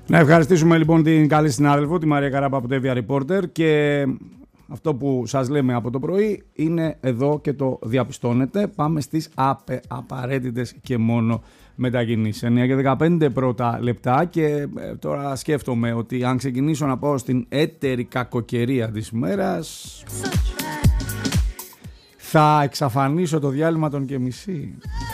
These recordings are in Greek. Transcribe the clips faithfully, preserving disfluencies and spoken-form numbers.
Να ευχαριστήσουμε λοιπόν την καλή συνάδελφο, τη Μαρία Καράμπα από το Εύβοια Reporter, και αυτό που σας λέμε από το πρωί είναι εδώ και το διαπιστώνετε. Πάμε στις απε, απαραίτητες και μόνο μετακινήσεις. εννιά και δεκαπέντε πρώτα λεπτά και ε, τώρα σκέφτομαι ότι αν ξεκινήσω να πάω στην έτερη κακοκαιρία της ημέρας, θα εξαφανίσω το διάλειμμα των και μισή.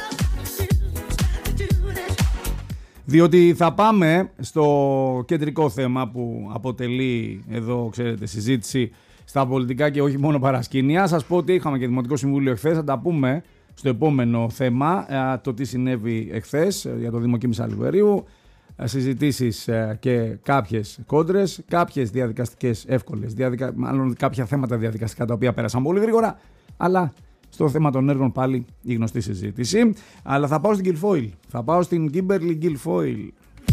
Διότι θα πάμε στο κεντρικό θέμα που αποτελεί εδώ, ξέρετε, συζήτηση στα πολιτικά και όχι μόνο παρασκήνια. Σας πω ότι είχαμε και Δημοτικό Συμβούλιο εχθές, θα τα πούμε στο επόμενο θέμα, το τι συνέβη εχθές για το Δήμο Κίμης Αλιβερίου, συζητήσεις και κάποιες κόντρες, κάποιες διαδικαστικές εύκολες, διαδικα... μάλλον κάποια θέματα διαδικαστικά τα οποία πέρασαν πολύ γρήγορα, αλλά στο θέμα των έργων πάλι η γνωστή συζήτηση. Αλλά θα πάω στην Guilfoyle, θα πάω στην Kimberly Guilfoyle.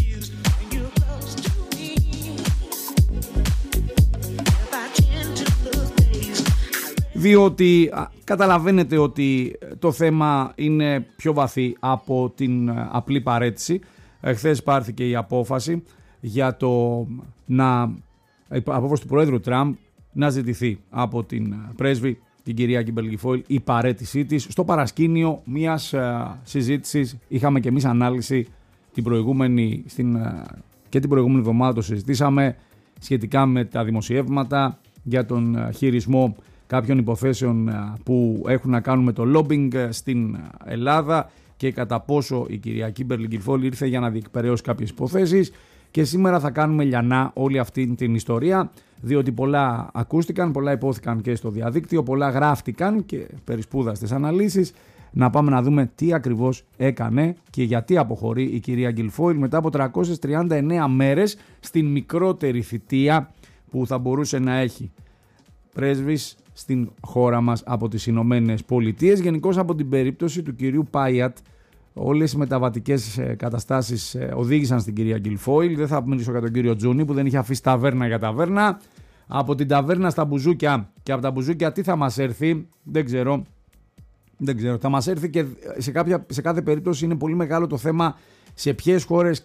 Διότι α, καταλαβαίνετε ότι το θέμα είναι πιο βαθύ από την α, απλή παρέτηση. Χθες πάρθηκε η απόφαση για το να, η απόφαση του Προέδρου Τραμπ να ζητηθεί από την πρέσβη, την κυρία Kimberly Guilfoyle, η παρέτησή της στο παρασκήνιο μιας α, συζήτησης. Είχαμε και εμείς ανάλυση την προηγούμενη, στην, α, και την προηγούμενη εβδομάδα το συζητήσαμε σχετικά με τα δημοσιεύματα για τον α, χειρισμό κάποιων υποθέσεων που έχουν να κάνουν με το lobbying στην Ελλάδα και κατά πόσο η κυρία Kimberly Guilfoyle ήρθε για να διεκπαιρεώσει κάποιες υποθέσεις. Και σήμερα θα κάνουμε λιανά όλη αυτή την ιστορία, διότι πολλά ακούστηκαν, πολλά υπόθηκαν και στο διαδίκτυο, πολλά γράφτηκαν και περισπούδαστες αναλύσεις. Να πάμε να δούμε τι ακριβώς έκανε και γιατί αποχωρεί η κυρία Guilfoyle μετά από τριακόσιες τριάντα εννέα μέρες στην μικρότερη θητεία που θα μπορούσε να έχει πρέσβης στην χώρα μας από τις Ηνωμένες Πολιτείες. Γενικώς από την περίπτωση του κυρίου Πάιατ, όλες οι μεταβατικές καταστάσεις οδήγησαν στην κυρία Guilfoyle. Δεν θα μιλήσω για τον κύριο Τζούνι που δεν είχε αφήσει ταβέρνα για ταβέρνα. Από την ταβέρνα στα μπουζούκια, και από τα μπουζούκια τι θα μας έρθει, δεν ξέρω. Δεν ξέρω, θα μας έρθει και σε, κάποια, σε κάθε περίπτωση είναι πολύ μεγάλο το θέμα σε ποιες χώρες